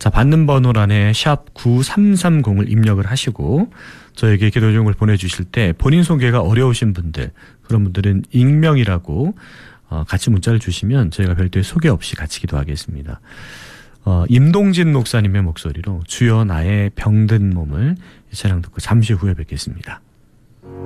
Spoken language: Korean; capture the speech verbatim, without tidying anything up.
자, 받는 번호란에 샵 구삼삼공을 입력을 하시고 저에게 기도 제목을 보내주실 때 본인 소개가 어려우신 분들, 그런 분들은 익명이라고 어, 같이 문자를 주시면 저희가 별도의 소개 없이 같이 기도하겠습니다. 어, 임동진 목사님의 목소리로 주여 나의 병든 몸을 이 찬양 듣고 잠시 후에 뵙겠습니다.